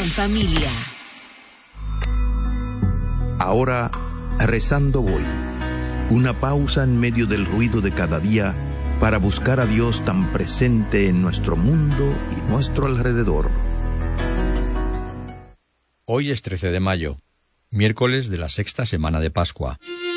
familia. Ahora, rezando voy. Una pausa en medio del ruido de cada día para buscar a Dios tan presente en nuestro mundo y nuestro alrededor. Hoy es 13 de mayo, miércoles de la sexta semana de Pascua.